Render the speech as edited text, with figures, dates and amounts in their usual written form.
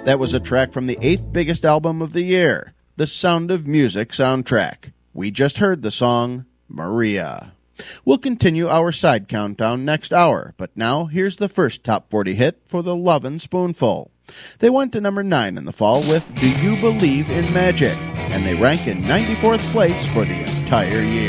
That was a track from the 8th biggest album of the year, the Sound of Music soundtrack. We just heard the song, Maria. We'll continue our side countdown next hour, but now here's the first Top 40 hit for the Lovin' Spoonful. They went to number 9 in the fall with Do You Believe in Magic? And they rank in 94th place for the entire year.